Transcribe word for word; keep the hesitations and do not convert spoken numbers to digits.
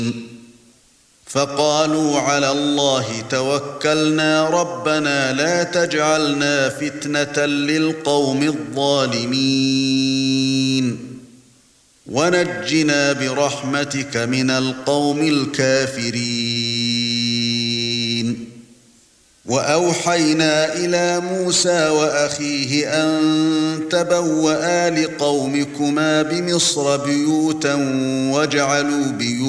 فقالوا على الله توكلنا ربنا لا تجعلنا فتنة للقوم الظالمين ونجنا برحمتك من القوم الكافرين. وأوحينا إلى موسى وأخيه أن تبوأ لقومكما بمصر بيوتا واجعلوا بيوتا